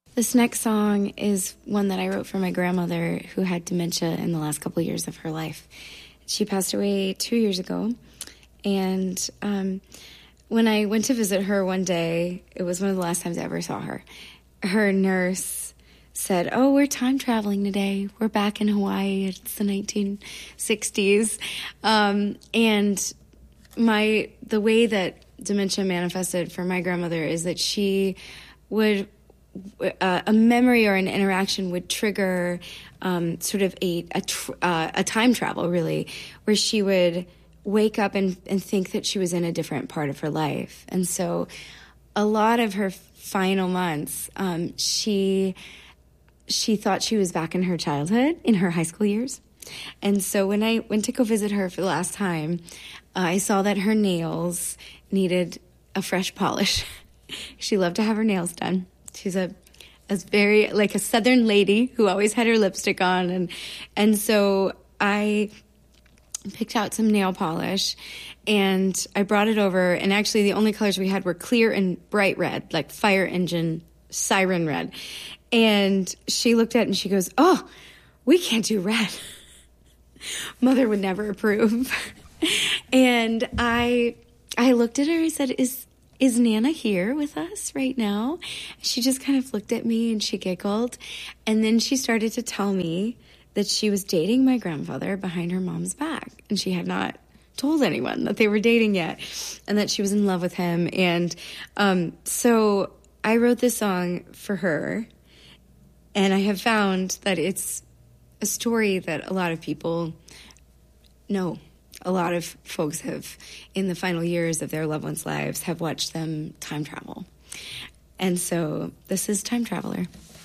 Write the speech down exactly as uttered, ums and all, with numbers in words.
This next song is one that I wrote for my grandmother who had dementia in the last couple of years of her life. She passed away two years ago, and um, when I went to visit her one day, it was one of the last times I ever saw her. Her nurse said, "Oh, we're time traveling today. We're back in Hawaii. It's the nineteen sixties." Um, and my the way that dementia manifested for my grandmother is that she would, uh, a memory or an interaction would trigger um, sort of a a, tr- uh, a time travel, really, where she would wake up and, and think that she was in a different part of her life. And so a lot of her final months, um, she she thought she was back in her childhood, in her high school years. And so when I went to go visit her for the last time, uh, I saw that her nails needed a fresh polish. She loved to have her nails done. She's a, a very, like a Southern lady who always had her lipstick on. And, and so I picked out some nail polish and I brought it over. And actually the only colors we had were clear and bright red, like fire engine siren red. And she looked at it and she goes, "Oh, we can't do red. Mother would never approve." And I I looked at her and I said, is is Nana here with us right now? She just kind of looked at me and she giggled. And then she started to tell me that she was dating my grandfather behind her mom's back. And she had not told anyone that they were dating yet and that she was in love with him. And um, so I wrote this song for her. And I have found that it's a story that a lot of people know. A lot of folks have, in the final years of their loved ones' lives, have watched them time travel. And so this is Time Traveler.